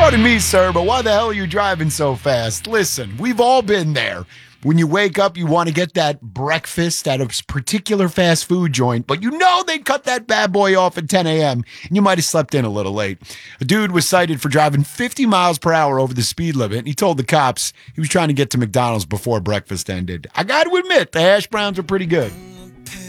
Pardon me, sir, but why the hell are you driving so fast? Listen, we've all been there. When you wake up, you want to get that breakfast at a particular fast food joint, but you know they'd cut that bad boy off at 10 a.m., and you might have slept in a little late. A dude was cited for driving 50 miles per hour over the speed limit, and he told the cops he was trying to get to McDonald's before breakfast ended. I got to admit, the hash browns are pretty good.